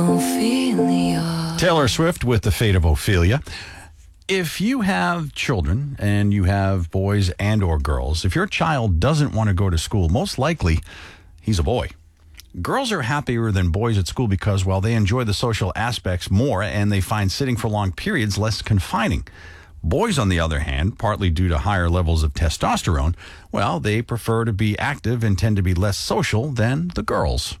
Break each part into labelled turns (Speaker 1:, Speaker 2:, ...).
Speaker 1: Ophelia.
Speaker 2: Taylor Swift with The Fate of Ophelia. If you have children and you have boys and or girls, if your child doesn't want to go to school, most likely he's a boy. Girls are happier than boys at school because, well, they enjoy the social aspects more and they find sitting for long periods less confining. Boys, on the other hand, partly due to higher levels of testosterone, well, they prefer to be active and tend to be less social than the girls.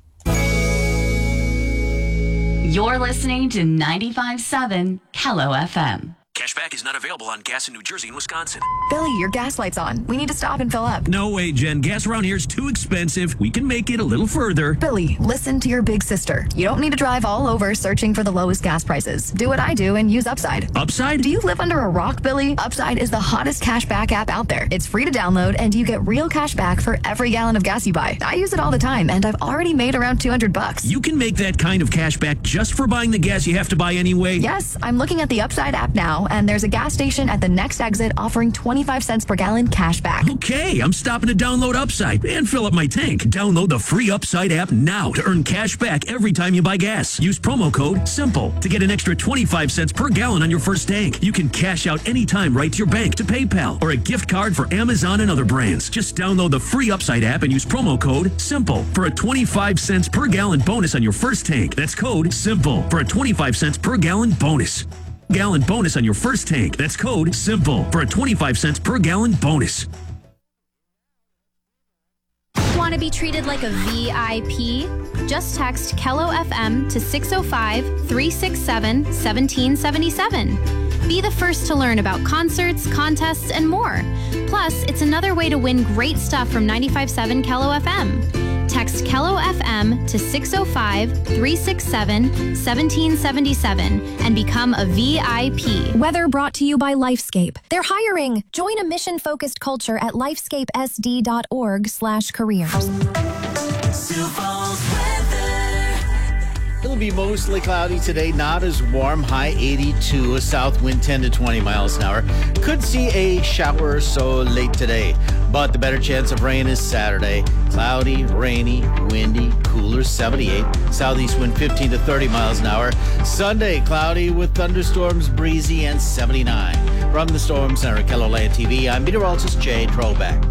Speaker 3: You're listening to 95.7 Kello FM.
Speaker 4: Cashback is not available on gas in New Jersey and Wisconsin.
Speaker 5: Billy, your gas light's on. We need to stop and fill up.
Speaker 4: No way, Jen. Gas around here is too expensive. We can make it a little further.
Speaker 5: Billy, listen to your big sister. You don't need to drive all over searching for the lowest gas prices. Do what I do and use Upside.
Speaker 4: Upside?
Speaker 5: Do you live under a rock, Billy? Upside is the hottest cashback app out there. It's free to download and you get real cash back for every gallon of gas you buy. I use it all the time and I've already made around $200.
Speaker 4: You can make that kind of cash back just for buying the gas you have to buy anyway?
Speaker 5: Yes, I'm looking at the Upside app now and there's a gas station at the next exit offering 25 cents per gallon cash back.
Speaker 4: Okay, I'm stopping to download Upside and fill up my tank. Download the free Upside app now to earn cash back every time you buy gas. Use promo code SIMPLE to get an extra 25 cents per gallon on your first tank. You can cash out anytime right to your bank, to PayPal, or a gift card for Amazon and other brands. Just download the free Upside app and use promo code SIMPLE for a 25 cents per gallon bonus on your first tank. That's code SIMPLE for a 25 cents per gallon bonus. Gallon bonus on your first tank. That's code SIMPLE for a 25 cents per gallon bonus.
Speaker 6: Want to be treated like a VIP? Just text Kello FM to 605-367-1777. Be the first to learn about concerts, contests, and more. Plus, it's another way to win great stuff from 95.7 Kello FM. Text Kello FM to 605-367-1777 and become a VIP.
Speaker 7: Weather brought to you by Lifescape. They're hiring. Join a mission-focused culture at lifescapesd.org/careers.
Speaker 8: It'll be mostly cloudy today, not as warm, high 82, a south wind 10 to 20 miles an hour. Could see a shower or so late today, but the better chance of rain is Saturday. Cloudy, rainy, windy, cooler 78, southeast wind 15 to 30 miles an hour. Sunday, cloudy with thunderstorms, breezy, and 79. From the Storm Center at KELOLAND TV, I'm meteorologist Jay Trobeck.